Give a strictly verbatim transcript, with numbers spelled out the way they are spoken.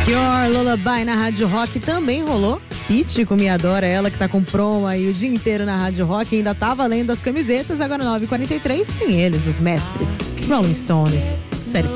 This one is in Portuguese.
Cure, Lullaby na Rádio Rock também rolou. Pitty com Me Adora, ela que tá com promo aí o dia inteiro na Rádio Rock, ainda tá valendo as camisetas. Agora nove e quarenta e três, tem eles, os mestres Rolling Stones. Série